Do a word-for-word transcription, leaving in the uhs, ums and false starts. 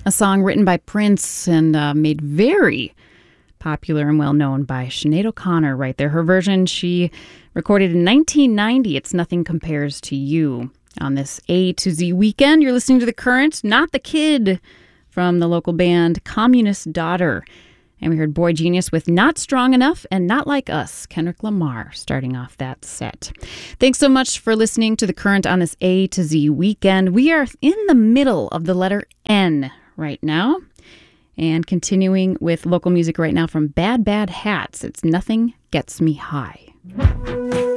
a song written by Prince and uh, made very popular and well-known by Sinead O'Connor right there. Her version she recorded in nineteen ninety. It's Nothing Compares to You. On this A to Z weekend, you're listening to The Current, Not the Kid, from the local band Communist Daughter. And we heard Boy Genius with Not Strong Enough and Not Like Us, Kendrick Lamar, starting off that set. Thanks so much for listening to The Current on this A to Z weekend. We are in the middle of the letter N right now. And continuing with local music right now from Bad Bad Hats. It's Nothing Gets Me High.